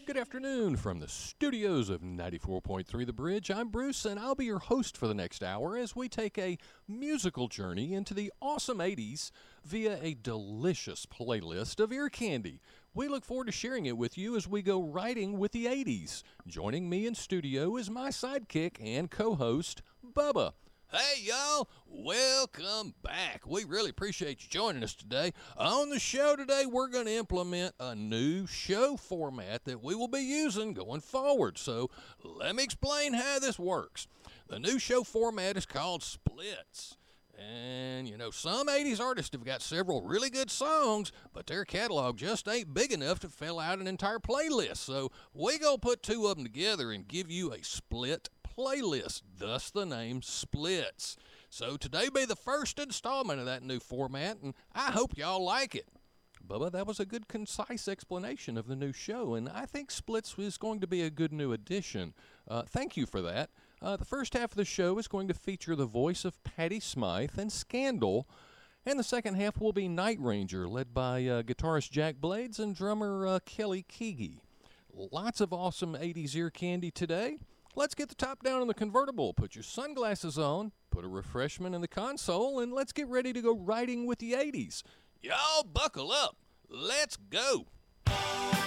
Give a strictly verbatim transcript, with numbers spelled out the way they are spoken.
Good afternoon from the studios of ninety-four point three The Bridge. I'm Bruce, and I'll be your host for the next hour as we take a musical journey into the awesome eighties via a delicious playlist of ear candy. We look forward to sharing it with you as we go riding with the eighties. Joining me in studio is my sidekick and co-host, Bubba. Hey, y'all. Welcome back. We really appreciate you joining us today. On the show today, we're going to implement a new show format that we will be using going forward. So let me explain how this works. The new show format is called Splits. And, you know, some eighties artists have got several really good songs, but their catalog just ain't big enough to fill out an entire playlist. So we gonna put two of them together and give you a split playlist, thus the name Splits. So today be the first installment of that new format, and I hope y'all like it. Bubba, that was a good, concise explanation of the new show, and I think Splits is going to be a good new addition. Uh, thank you for that. Uh, the first half of the show is going to feature the voice of Patty Smythe and Scandal, and the second half will be Night Ranger, led by uh, guitarist Jack Blades and drummer uh, Kelly Keagy. Lots of awesome eighties ear candy today. Let's get the top down on the convertible, put your sunglasses on, put a refreshment in the console, and let's get ready to go riding with the eighties. Y'all buckle up. Let's go.